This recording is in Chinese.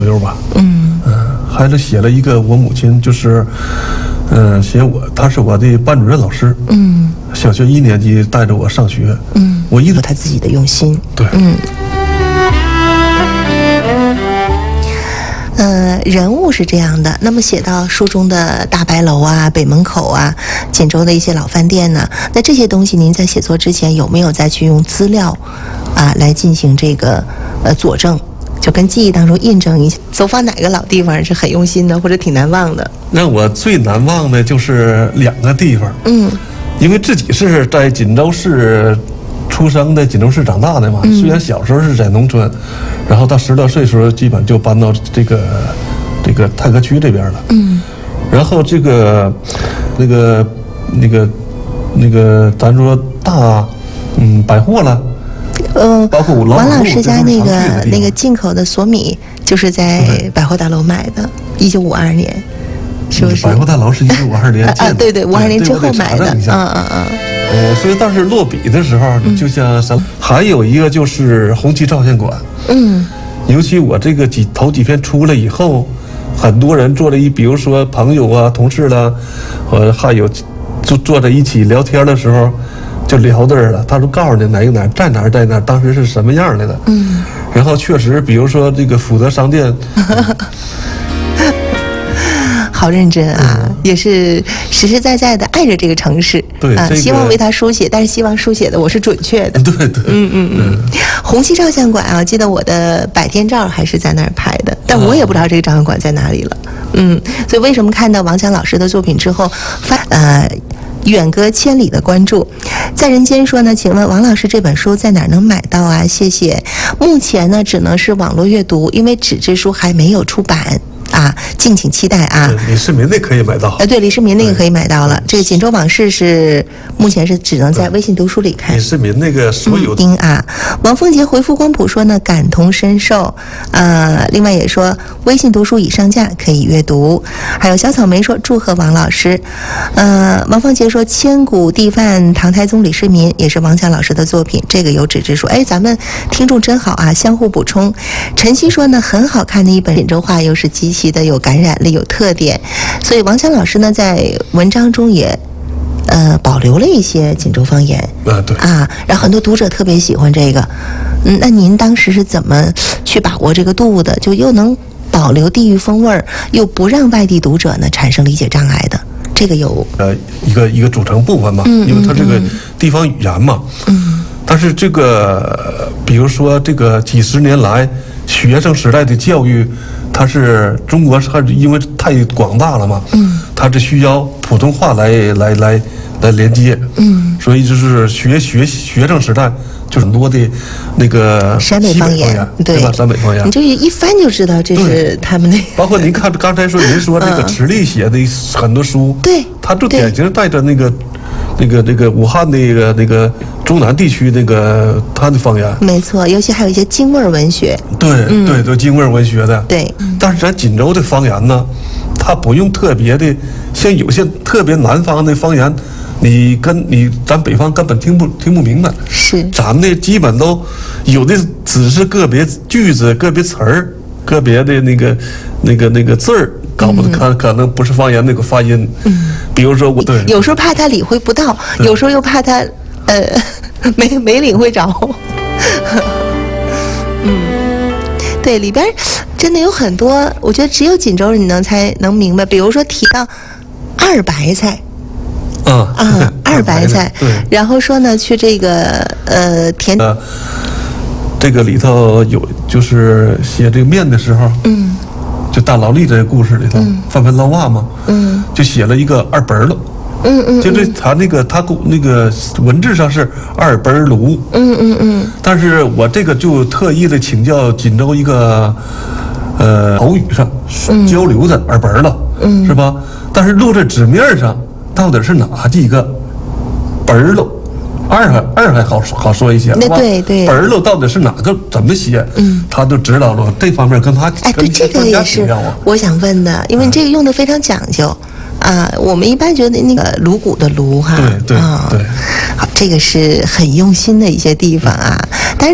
右吧。还是写了一个我母亲，就是写我，她是我的班主任老师。小学1年级带着我上学。我一直有他自己的用心。 对。 人物是这样的，那么写到书中的大白楼啊、北门口啊、锦州的一些老饭店呢，那这些东西您在写作之前有没有再去用资料来进行这个佐证，就跟记忆当中印证一下，走访哪个老地方是很用心的或者挺难忘的？ 让我最难忘的就是2个地方。因为自己是在锦州市出生的，锦州市长大的嘛。虽然小时候是在农村，然后到10多岁的时候，基本就搬到这个太和区这边了。然后这个咱说大百货了。包括王老师家那个进口的索米，就是在百货大楼买的，1952年，是不是？ 百货大楼是1952年建的。 对，52年之后买的。 所以当时落笔的时候，就像还有一个就是红旗照相馆。尤其我这个头几篇出来以后，很多人坐在比如说朋友啊、同事啦，还有就坐在一起聊天的时候，就聊这儿了。他说告诉你哪在哪，当时是什么样来的。然后确实，比如说这个福德商店。 好认真啊，也是实实在在的爱着这个城市。 对希望为他书写，但是希望书写的我是准确的。 对。 红旗照相馆啊，记得我的百天照还是在那儿拍的，但我也不知道这个照相馆在哪里了。所以为什么看到王强老师的作品之后，远隔千里的关注？在人间说呢，请问王老师这本书在哪儿能买到啊？谢谢。目前呢，只能是网络阅读，因为纸质书还没有出版。敬请期待啊！ 李世民那可以买到。 对，李世民那个可以买到了。这个《锦州往事》是目前是只能在微信读书里看。 李世民那个所有王凤杰回复光谱说呢，感同身受。另外也说微信读书已上架，可以阅读。还有小草莓说祝贺王老师。王凤杰说千古地范唐太宗李世民也是王强老师的作品，这个有纸质书。咱们听众真好啊，相互补充。晨曦说呢，很好看的一本锦州话，又是极其的有感染力、有特点，所以王强老师呢在文章中也保留了一些锦州方言。 对然后很多读者特别喜欢这个。那您当时是怎么去把握这个度的，就又能保留地域风味，又不让外地读者呢产生理解障碍的？这个有一个组成部分嘛。因为它这个地方语言嘛。但是这个比如说这个几十年来学生时代的教育，它是中国它因为太广大了嘛。它是需要普通话来连接。所以就是学生时代就很多的那个陕北方言， 对吧？陕北方言， 你就一翻就知道这是他们那。 包括您看刚才您说那个池力写的很多书， 对， 他就典型带着那个武汉那个中南地区他的方言。没错，尤其还有一些京味文学。 对，京味文学的。 对。 但是咱锦州的方言呢，它不用特别的，像有些特别南方的方言，咱北方根本听不明白。 是。 咱的基本都有的只是个别句子、个别词儿、个别的那个字儿。搞不得可能不是方言那个发音。比如说对， 有时候怕他理会不到，有时候又怕他没领会着。对，里边真的有很多，我觉得只有锦州人才能明白。比如说提到二白菜。二白菜。 对。 然后说呢，去这个甜。 这个里头有就是写这个面的时候。就大劳力这个故事里头，翻盆捞袜嘛。就写了一个二本了。就是他那个文字上是二本炉。但是我这个就特意的请教锦州一个口语上交流的二本了。是吧？但是录在纸面上到底是哪几个本了？二还好说一些。 对。 本儿到底是哪个怎么写？他就知道了。这方面跟他对，这个也是我想问的，因为这个用的非常讲究。我们一般觉得那个颅骨的颅哈。 对。 好，这个是很用心的一些地方啊。但是